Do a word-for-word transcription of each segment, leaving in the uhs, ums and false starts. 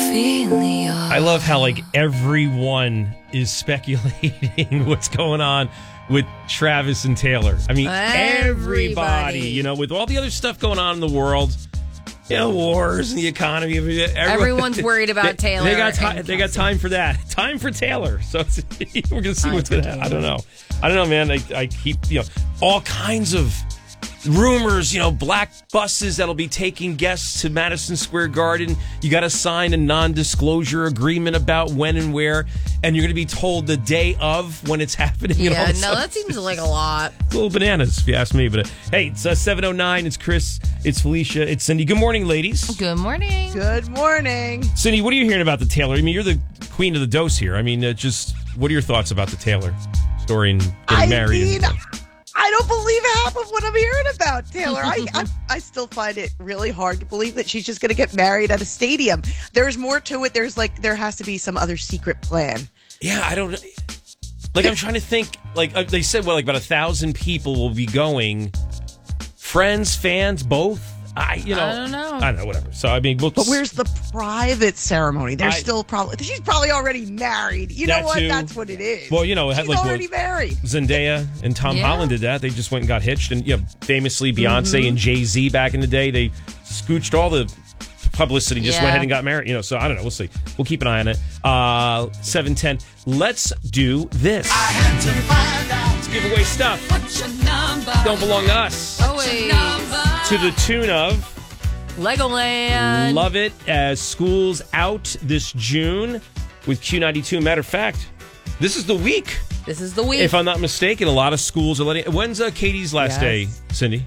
Ophelia. I love how, like, everyone is speculating what's going on with Travis and Taylor. I mean, everybody, Everybody. you know, with all the other stuff going on in the world, you know, wars and the economy. Everyone, Everyone's worried about they, Taylor. They got time. and They got time for that. Time for Taylor. So it's, we're gonna see Time what's for gonna happen. I Taylor. don't know. I don't know, man. I, I keep, you know, all kinds of rumors, you know, black buses that'll be taking guests to Madison Square Garden. You got to sign a non-disclosure agreement about when and where, and you're going to be told the day of when it's happening. Yeah, and all this no, stuff. that seems like a lot. It's a little bananas, if you ask me. But uh, hey, it's uh, seven oh nine. It's Chris. It's Felicia. It's Cindy. Good morning, ladies. Good morning. Good morning. Cindy, what are you hearing about the Taylor? I mean, you're the queen of the dose here. I mean, uh, just what are your thoughts about the Taylor story and getting I married? mean, and, I don't believe half of what I'm hearing about Taylor. I, I I still find it really hard to believe that she's just going to get married at a stadium. There's more to it. There's like there has to be some other secret plan. Yeah, I don't. Like, I'm trying to think. Like uh, they said, well, like about a thousand people will be going. Friends, fans, both. I, you know, I don't know. I don't know, whatever. So I mean, we'll, But where's the private ceremony? There's I- still probably she's probably already married. You know That what? too. That's what it is. Well, you know, it had she's like already what, married. Zendaya and Tom Yeah. Holland did that. They just went and got hitched, and you know, famously Beyonce Mm-hmm. and Jay-Z back in the day, they scooched all the publicity, just Yeah. went ahead and got married. You know, so I don't know. We'll see. We'll keep an eye on it. Uh, seven ten. Let's do this. Let's give away stuff. Don't belong to us. Always. To the tune of Legoland. Love It as school's out this June with Q ninety-two. Matter of fact, this is the week. This is the week. If I'm not mistaken, a lot of schools are letting. When's uh, Katie's last Yes. day, Cindy?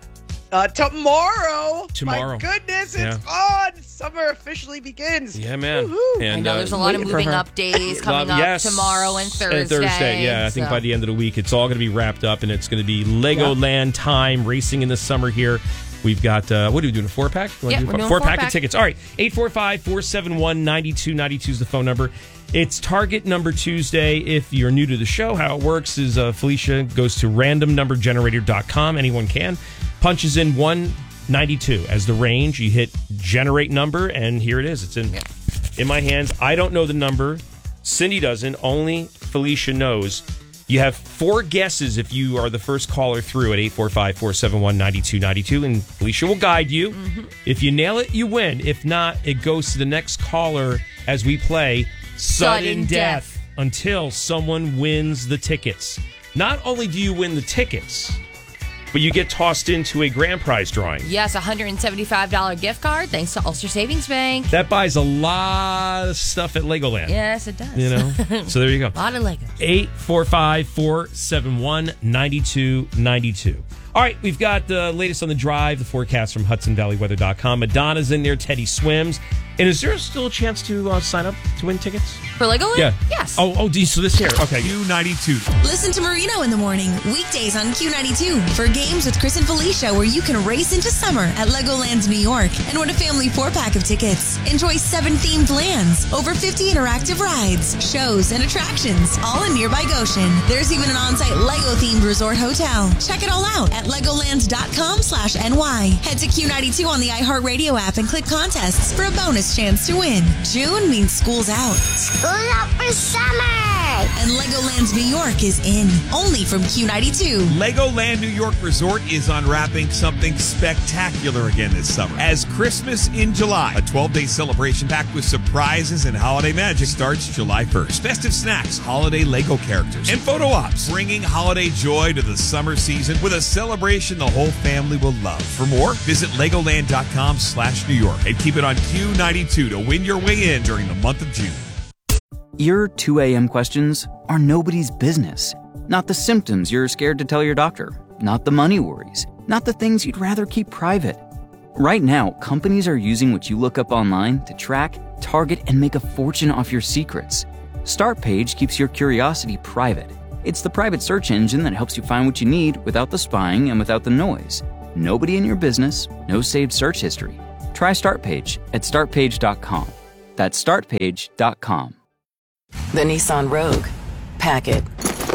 Uh, tomorrow. Tomorrow. My goodness, Yeah. it's on. Summer officially begins. Yeah, man. Woohoo. And, I know uh, there's a lot of waiting for moving her. up days uh, coming up yes. tomorrow and Thursday. And Thursday, yeah. I think so. by the end of the week, it's all going to be wrapped up, and it's going to be Legoland time, racing in the summer here. We've got, uh, what are we doing, a four-pack? You wanna Yeah, do a we're four- doing four-pack four-pack. of tickets. All right, eight four five, four seven one, nine two nine two is the phone number. It's Target Number Tuesday. If you're new to the show, how it works is uh, Felicia goes to random number generator dot com. Anyone can. Punches in one ninety-two as the range. You hit generate number, and here it is. It's in, in my hands. I don't know the number. Cindy doesn't. Only Felicia knows. You have four guesses if you are the first caller through at eight four five, four seven one, nine two nine two, and Felicia will guide you. Mm-hmm. If you nail it, you win. If not, it goes to the next caller as we play Sudden, Sudden death, Death until someone wins the tickets. Not only do you win the tickets, but you get tossed into a grand prize drawing. Yes, a one hundred seventy-five dollars gift card thanks to Ulster Savings Bank. That buys a lot of stuff at Legoland. Yes, it does. You know? So there you go. A lot of Legos. eight four five, four seven one, nine two nine two. All right, we've got the latest on the drive, the forecast from Hudson Valley Weather dot com. Madonna's in there, Teddy swims. And is there still a chance to uh, sign up to win tickets? For Legoland? Yeah. Yes. Oh, oh, so this here. Okay. Q ninety-two. Listen to Marino in the morning, weekdays on Q ninety-two for games with Chris and Felicia where you can race into summer at Legoland New York and win a family four-pack of tickets. Enjoy seven themed lands, over fifty interactive rides, shows, and attractions, all in nearby Goshen. There's even an on-site Lego-themed resort hotel. Check it all out at legoland.com slash NY. Head to Q ninety-two on the iHeartRadio app and click contests for a bonus chance to win. June means school's out. School out for summer! And Legoland New York is in, only from Q ninety-two. Legoland New York Resort is unwrapping something spectacular again this summer. As Christmas in July, a twelve-day celebration packed with surprises and holiday magic starts July first. Festive snacks, holiday Lego characters, and photo ops, bringing holiday joy to the summer season with a celebration the whole family will love. For more, visit legoland.com slash New York and keep it on Q ninety-two to win your way in during the month of June. Your two a.m. questions are nobody's business. Not the symptoms you're scared to tell your doctor. Not the money worries. Not the things you'd rather keep private. Right now, companies are using what you look up online to track, target, and make a fortune off your secrets. Startpage keeps your curiosity private. It's the private search engine that helps you find what you need without the spying and without the noise. Nobody in your business, no saved search history. Try Startpage at start page dot com. That's start page dot com. The Nissan Rogue. Pack it.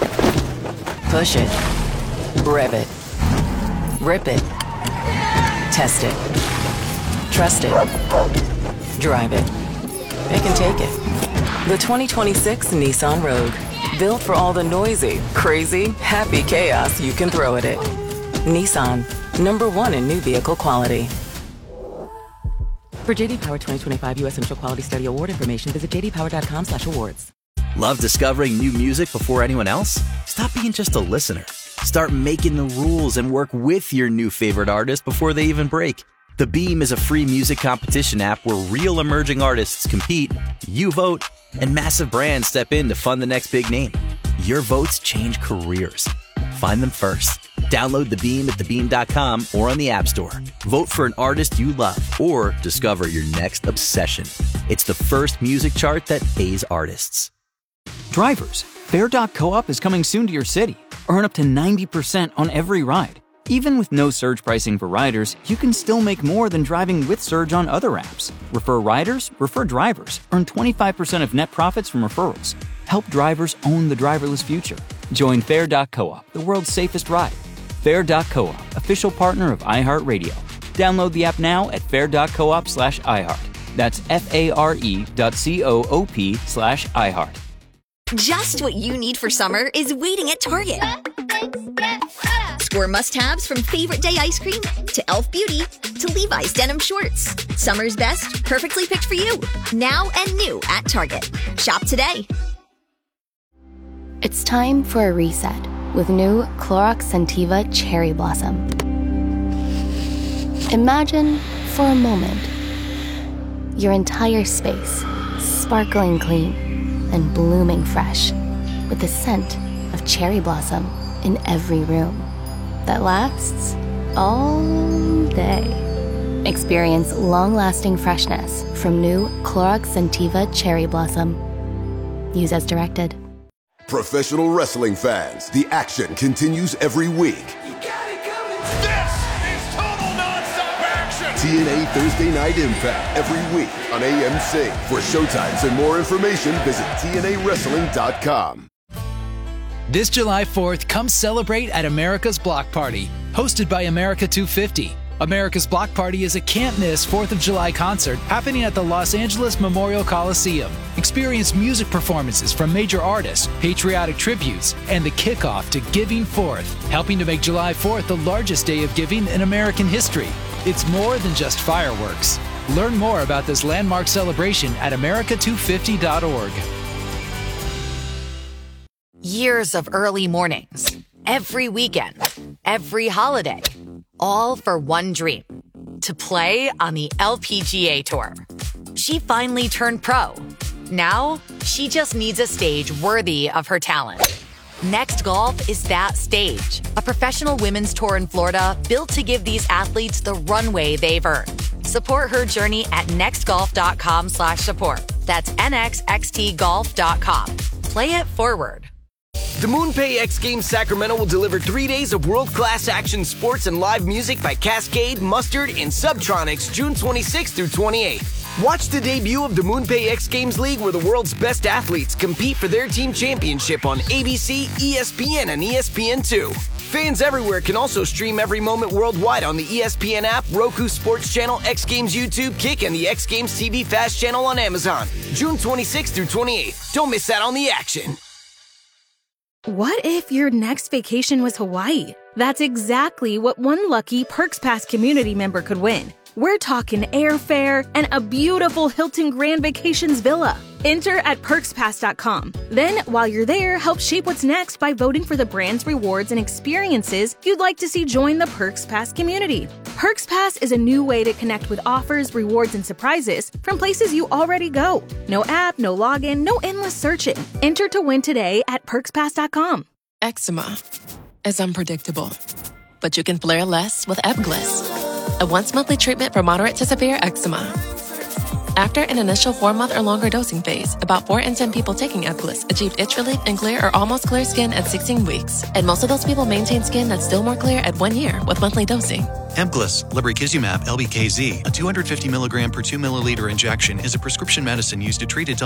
Push it. Rev it. Rip it. Test it. Trust it. Drive it. it can take it. The twenty twenty-six Nissan Rogue. Built for all the noisy, crazy, happy chaos you can throw at it. Nissan, number one in new vehicle quality. For J D Power twenty twenty-five U S Initial Quality Study Award information, visit j d power dot com slash awards. Love discovering new music before anyone else? Stop being just a listener. Start making the rules and work with your new favorite artist before they even break. The Beam is a free music competition app where real emerging artists compete, you vote, and massive brands step in to fund the next big name. Your votes change careers. Find them first. Download The Beam at the beam dot com or on the App Store. Vote for an artist you love or discover your next obsession. It's the first music chart that pays artists. Drivers, Fare dot coop is coming soon to your city. Earn up to ninety percent on every ride. Even with no surge pricing for riders, you can still make more than driving with Surge on other apps. Refer riders, refer drivers. Earn twenty-five percent of net profits from referrals. Help drivers own the driverless future. Join Fare dot coop, the world's safest ride. Fare dot coop, official partner of iHeartRadio. Download the app now at fare dot coop slash iHeart. That's F-A-R-E dot C-O-O-P slash iHeart. Just what you need for summer is waiting at Target. Score must-haves from Favorite Day ice cream to e l f Beauty to Levi's denim shorts. Summer's best, perfectly picked for you. Now and new at Target. Shop today. It's time for a reset with new Clorox Scentiva Cherry Blossom. Imagine for a moment your entire space sparkling clean and blooming fresh with the scent of cherry blossom in every room that lasts all day. Experience long-lasting freshness from new Clorox Scentiva Cherry Blossom. Use as directed. Professional wrestling fans, the action continues every week. This is total nonstop action! T N A Thursday Night Impact every week on A M C. For showtimes and more information, visit T N A wrestling dot com. This July fourth, come celebrate at America's Block Party, hosted by America two fifty. America's Block Party is a can't-miss fourth of July concert happening at the Los Angeles Memorial Coliseum. Experience music performances from major artists, patriotic tributes, and the kickoff to Giving Fourth, helping to make July fourth the largest day of giving in American history. It's more than just fireworks. Learn more about this landmark celebration at america two fifty dot org. Years of early mornings, every weekend, every holiday, all for one dream, to play on the L P G A Tour. She finally turned pro. Now, she just needs a stage worthy of her talent. Next Golf is that stage, a professional women's tour in Florida built to give these athletes the runway they've earned. Support her journey at next golf dot com slash support. That's N X X T golf dot com. Play it forward. The MoonPay X Games Sacramento will deliver three days of world-class action sports and live music by Cascade, Mustard, and Subtronics June twenty-sixth through twenty-eighth. Watch the debut of the MoonPay X Games League where the world's best athletes compete for their team championship on A B C, E S P N, and E S P N two. Fans everywhere can also stream every moment worldwide on the E S P N app, Roku Sports Channel, X Games YouTube, Kick, and the X Games T V Fast Channel on Amazon. June twenty-sixth through twenty-eighth. Don't miss out on the action. What if your next vacation was Hawaii? That's exactly what one lucky Perks Pass community member could win. We're talking airfare and a beautiful Hilton Grand Vacations villa. Enter at perks pass dot com. Then, while you're there, help shape what's next by voting for the brands, rewards, and experiences you'd like to see join the Perks Pass community. Perks Pass is a new way to connect with offers, rewards, and surprises from places you already go. No app, no login, no endless searching. Enter to win today at perks pass dot com. Eczema is unpredictable, but you can flare less with Ebglyss, a once-monthly treatment for moderate to severe eczema. After an initial four-month or longer dosing phase, about four in ten people taking Ebglyss achieved itch relief and clear or almost clear skin at sixteen weeks. And most of those people maintain skin that's still more clear at one year with monthly dosing. Ebglyss, lebrikizumab L B K Z, a two hundred fifty milligram per two milliliter injection, is a prescription medicine used to treat adults